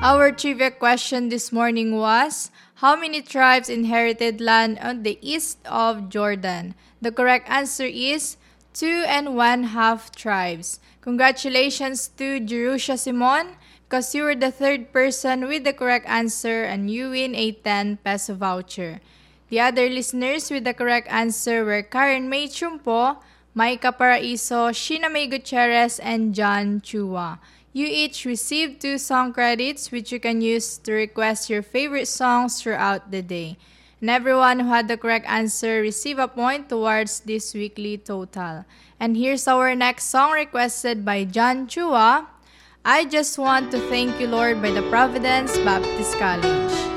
Our trivia question this morning was, how many tribes inherited land on the east of Jordan? The correct answer is 2.5 tribes. Congratulations to Jerusha Simon, because you were the third person with the correct answer and you win a 10 peso voucher. The other listeners with the correct answer were Karen May Chumpo, Maika Paraiso, Sheena May Gutierrez, and John Chua. You each received 2 song credits which you can use to request your favorite songs throughout the day. And everyone who had the correct answer received a point towards this weekly total. And here's our next song requested by John Chua, I Just Want to Thank You Lord by the Providence Baptist College.